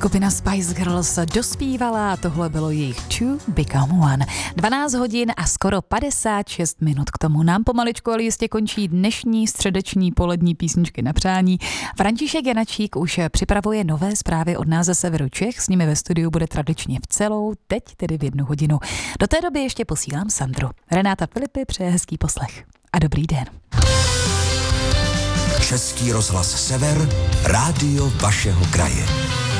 Skupina Spice Girls dospívala a tohle bylo jejich Two Become One. 12 hodin a skoro 56 minut k tomu. Nám pomaličku ale jistě končí dnešní středeční polední písničky na přání. František Janačík už připravuje nové zprávy od nás ze severu Čech. S nimi ve studiu bude tradičně v celou, teď tedy v 1 hodinu. Do té doby ještě posílám Sandru. Renáta Filipy přeje hezký poslech. A dobrý den. Český rozhlas Sever, rádio vašeho kraje.